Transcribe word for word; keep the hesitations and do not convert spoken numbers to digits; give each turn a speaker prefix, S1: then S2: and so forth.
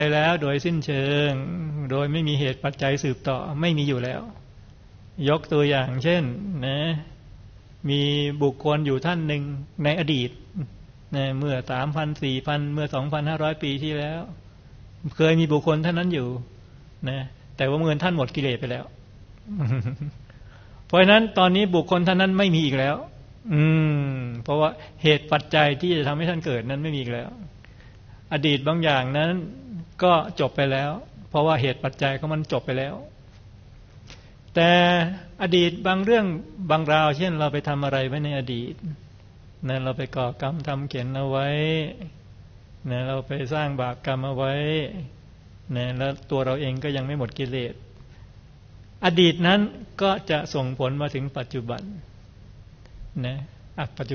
S1: ไปแล้วโดยสิ้นเชิงโดยไม่มีเหตุปัจจัยสืบต่อไม่มีอยู่แล้วยกตัวอย่างเช่นนะมีบุคคลอยู่ท่านหนึ่งในอดีตนะเมื่อ สามพัน สี่พัน เมื่อ สองพันห้าร้อย ปีที่แล้วเคยมีบุคคลท่านนั้นอยู่นะแต่ว่าเมื่อท่านหมดกิเลสไปแล้วเพราะฉะนั้นตอนนี้บุคคลท่านนั้นไม่มีอีกแล้วอืมเพราะว่าเหตุปัจจัยที่จะทำให้ท่านเกิดนั้นไม่มีอีกแล้วอดีตบางอย่างนั้นก็จบไปแล้วเพราะว่าเหตุปัจจัยของมันจบไปแล้วแต่อดีตบางเรื่องบางราวเช่นเราไปทำอะไรไว้ในอดีตนะเราไปก่อกรรมทำเขียนเอาไว้นะเราไปสร้างบาปกรรมเอาไว้นะแล้วตัวเราเองก็ยังไม่หมดกิเลสอดีตนั้นก็จะส่งผลมาถึงปัจจุบันนะปัจจุ